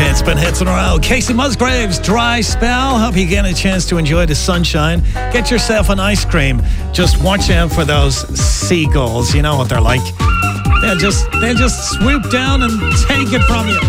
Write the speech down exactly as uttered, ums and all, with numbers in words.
It's been hits in a row. Casey Musgraves, Dry Spell. Hope you get a chance to enjoy the sunshine. Get yourself an ice cream. Just watch out for those seagulls. You know what they're like. They'll just, they'll just swoop down and take it from you.